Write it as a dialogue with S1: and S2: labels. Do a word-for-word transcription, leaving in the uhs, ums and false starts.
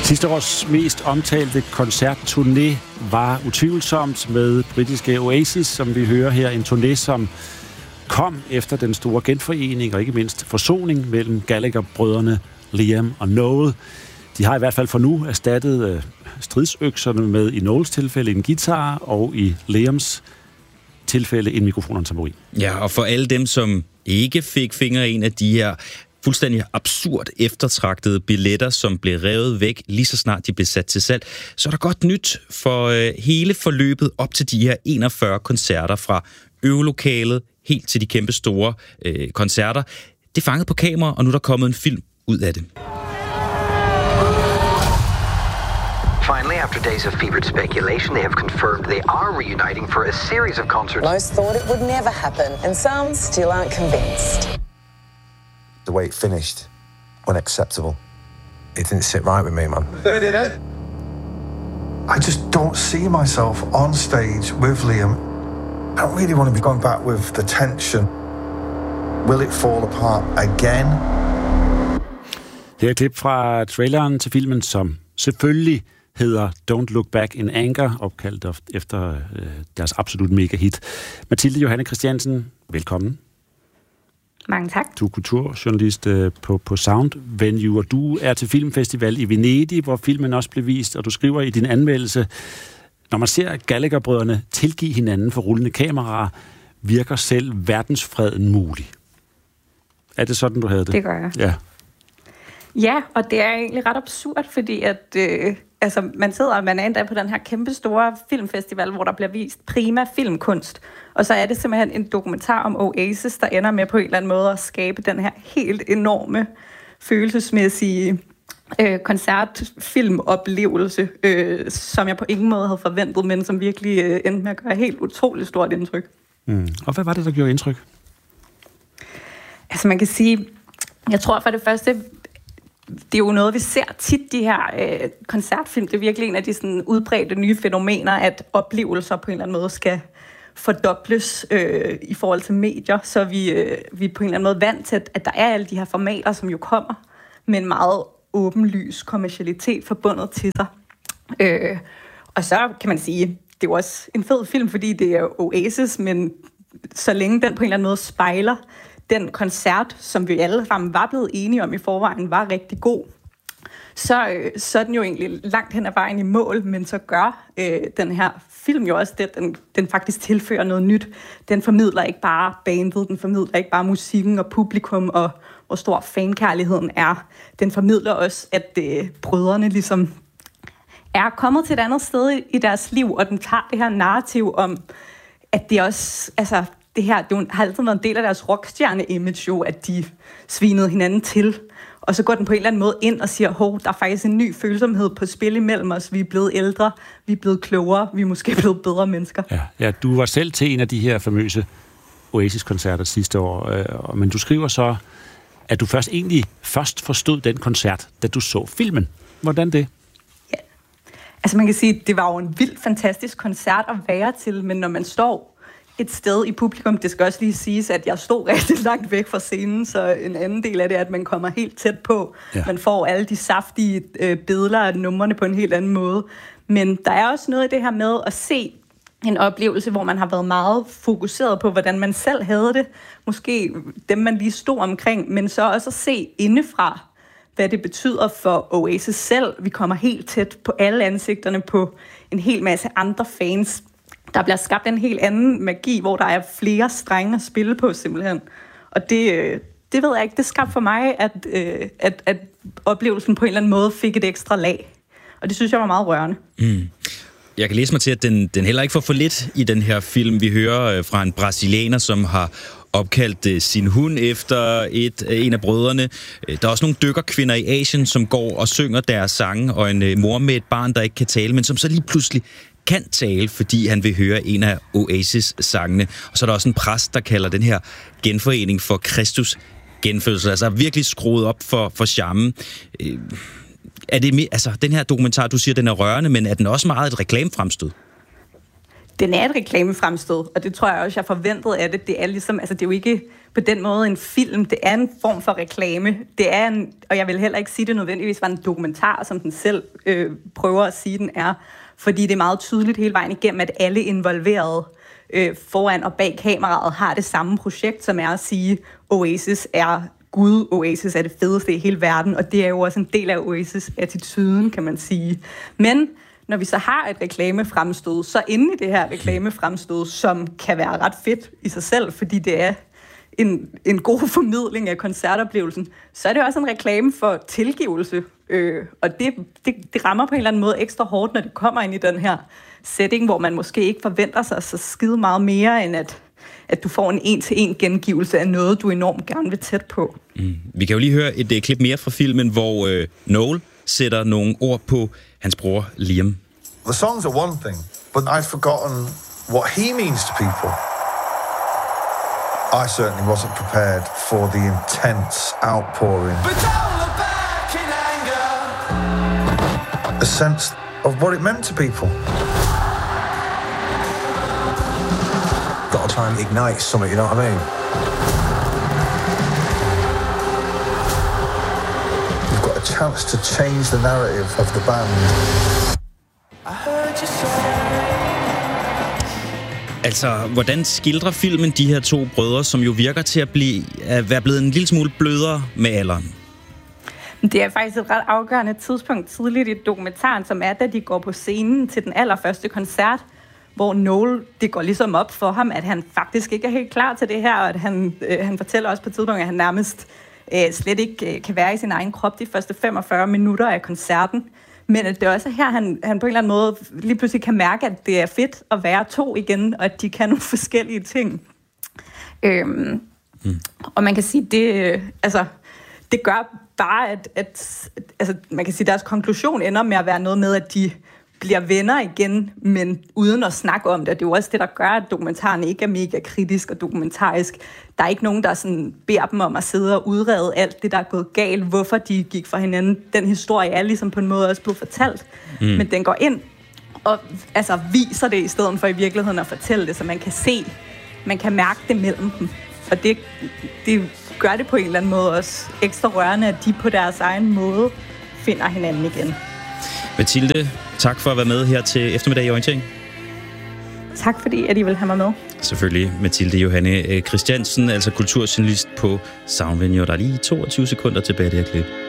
S1: Sidste års mest omtalte koncertturné var utvivlsomt med britiske Oasis, som vi hører her. En turné, som kom efter den store genforening og ikke mindst forsoning mellem Gallagher-brødrene Liam og Noel. De har i hvert fald for nu erstattet øh, stridsøkserne med i Noels tilfælde en guitar og i Liams tilfælde en mikrofon og en tamburin.
S2: Ja, og for alle dem, som ikke fik fingre i en af de her fuldstændig absurd eftertragtede billetter, som blev revet væk lige så snart de blev sat til salg, så er der godt nyt for øh, hele forløbet op til de her enogfyrre koncerter fra øvelokalet helt til de kæmpe store øh, koncerter. Det er fanget på kamera, og nu er der kommet en film ud af det.
S3: Finally, after days of fevered speculation, they have confirmed they are reuniting for a series of concerts.
S4: Most thought it would never happen, and some still aren't convinced.
S5: The way it finished, unacceptable. It didn't sit right with me, man.
S6: It didn't. I just don't see myself on stage with Liam. I don't really want to be going back with the tension. Will it fall apart again?
S1: Her er et klip fra traileren til filmen, som selvfølgelig hedder Don't Look Back in Anger, opkaldt efter øh, deres absolut mega-hit. Mathilde Johanne Christiansen, velkommen.
S7: Mange tak.
S1: Du er kulturjournalist øh, på, på Sound Venue, og du er til Filmfestival i Venedig, hvor filmen også blev vist, og du skriver i din anmeldelse, når man ser Gallagher-brødrene tilgive hinanden for rullende kameraer, virker selv verdensfreden mulig. Er det sådan, du havde det?
S7: Det gør jeg.
S1: Ja.
S7: Ja, og det er egentlig ret absurd, fordi at øh, altså, man sidder og man er endda på den her kæmpe store filmfestival, hvor der bliver vist prima filmkunst. Og så er det simpelthen en dokumentar om Oasis, der ender med på en eller anden måde at skabe den her helt enorme følelsesmæssige øh, koncertfilmoplevelse, øh, som jeg på ingen måde havde forventet, men som virkelig øh, endte med at gøre helt utroligt stort indtryk.
S1: Mm. Og hvad var det, der gjorde indtryk?
S7: Altså man kan sige, jeg tror for det første, det er jo noget, vi ser tit, de her øh, koncertfilm. Det er virkelig en af de sådan, udbredte nye fænomener, at oplevelser på en eller anden måde skal fordobles øh, i forhold til medier. Så vi, øh, vi er på en eller anden måde vant til, at, at der er alle de her formater, som jo kommer med en meget åbenlys kommercialitet forbundet til sig. Øh, og så kan man sige, det er jo også en fed film, fordi det er Oasis, men så længe den på en eller anden måde spejler den koncert, som vi alle sammen var blevet enige om i forvejen, var rigtig god, så, øh, så er den jo egentlig langt hen ad vejen i mål, men så gør øh, den her film jo også det, den, den faktisk tilfører noget nyt. Den formidler ikke bare bandet, den formidler ikke bare musikken og publikum og hvor stor fankærligheden er. Den formidler også, at øh, brødrene ligesom er kommet til et andet sted i, i deres liv, og den tager det her narrativ om, at det også, altså det her, det har altid været en del af deres rockstjerne-image jo, at de svinede hinanden til. Og så går den på en eller anden måde ind og siger, hov, der er faktisk en ny følsomhed på spil imellem os. Vi er blevet ældre, vi er blevet klogere, vi er måske blevet bedre mennesker.
S1: Ja, ja, du var selv til en af de her famøse Oasis-koncerter sidste år, øh, men du skriver så, at du først egentlig først forstod den koncert, da du så filmen. Hvordan det?
S7: Ja, altså man kan sige, det var jo en vild, fantastisk koncert at være til, men når man står et sted i publikum, det skal også lige siges, at jeg stod rigtig langt væk fra scenen, så en anden del af det er, at man kommer helt tæt på. Ja. Man får alle de saftige øh, billeder af numrene på en helt anden måde. Men der er også noget i det her med at se en oplevelse, hvor man har været meget fokuseret på, hvordan man selv havde det. Måske dem, man lige stod omkring, men så også at se indefra, hvad det betyder for Oasis selv. Vi kommer helt tæt på alle ansigterne på en hel masse andre fans. Der bliver skabt en helt anden magi, hvor der er flere strenge at spille på simpelthen. Og det, det ved jeg ikke, det skabte for mig, at, at, at oplevelsen på en eller anden måde fik et ekstra lag. Og det synes jeg var meget rørende.
S2: Mm. Jeg kan læse mig til, at den, den heller ikke får for lidt i den her film. Vi hører fra en brasilianer, som har opkaldt sin hund efter et, en af brødrene. Der er også nogle dykkerkvinder i Asien, som går og synger deres sange, og en mor med et barn, der ikke kan tale, men som så lige pludselig kan tale, fordi han vil høre en af Oasis-sangene. Og så er der også en præst, der kalder den her genforening for Kristus genfødsel. Altså virkelig skruet op for, for charmen. Er det, altså, den her dokumentar, du siger, den er rørende, men er den også meget et reklamefremstød?
S7: den er et reklamefremstød, og det tror jeg også, jeg forventede af det. Det er ligesom, altså det er jo ikke på den måde en film, det er en form for reklame. Det er en, og jeg vil heller ikke sige det nødvendigvis var en dokumentar, som den selv øh, prøver at sige, den er. Fordi det er meget tydeligt hele vejen igennem, at alle involverede øh, foran og bag kameraet har det samme projekt, som er at sige, Oasis er Gud, Oasis er det fedeste i hele verden, og det er jo også en del af Oasis-attituden, kan man sige. Men når vi så har et reklamefremstød, så inde i det her reklamefremstød, som kan være ret fedt i sig selv, fordi det er en, en god formidling af koncertoplevelsen, så er det også en reklame for tilgivelse. Øh, og det, det, det rammer på en eller anden måde ekstra hårdt, når det kommer ind i den her setting, hvor man måske ikke forventer sig så skide meget mere, end at, at du får en en-til-en gengivelse af noget, du enormt gerne vil tæt på.
S2: Mm. Vi kan jo lige høre et, et klip mere fra filmen, hvor øh, Noel sætter nogle ord på hans bror Liam.
S6: The songs are one thing, but I'd forgotten what he means to people. I certainly wasn't prepared for the intense outpouring. But don't look back in anger. A sense of what it meant to people. Got to try and ignite something, you know what I mean? You've got a chance to change the narrative of the band. I heard you say.
S2: Altså, hvordan skildrer filmen de her to brødre, som jo virker til at, blive, at være blevet en lille smule blødere med alderen?
S7: Det er faktisk et ret afgørende tidspunkt tidligt i dokumentaren, som er, da de går på scenen til den allerførste koncert, hvor Noel, det går ligesom op for ham, at han faktisk ikke er helt klar til det her, og at han, øh, han fortæller også på et tidspunkt, at han nærmest øh, slet ikke øh, kan være i sin egen krop de første femogfyrre minutter af koncerten. Men at det også er her, han, han på en eller anden måde lige pludselig kan mærke, at det er fedt at være to igen, og at de kan nogle forskellige ting. Øhm, mm. Og man kan sige, det, altså, det gør bare, at, at altså, man kan sige, deres konklusion ender med at være noget med, at de bliver venner igen, men uden at snakke om det. Det er jo også det, der gør, at dokumentaren ikke er mega kritisk og dokumentarisk. Der er ikke nogen, der sådan beder dem om at sidde og udrede alt det, der er gået galt, hvorfor de gik fra hinanden. Den historie er ligesom på en måde også blevet fortalt, mm. men den går ind og altså, viser det i stedet for i virkeligheden at fortælle det, så man kan se, man kan mærke det mellem dem. Og det, det gør det på en eller anden måde også ekstra rørende, at de på deres egen måde finder hinanden igen.
S2: Mathilde, tak for at være med her til eftermiddag i Orientering.
S7: Tak fordi, at I vil have mig med.
S2: Selvfølgelig Mathilde Johanne Christiansen, altså kulturjournalist på Soundvenue. Der er lige toogtyve sekunder tilbage, det her klip.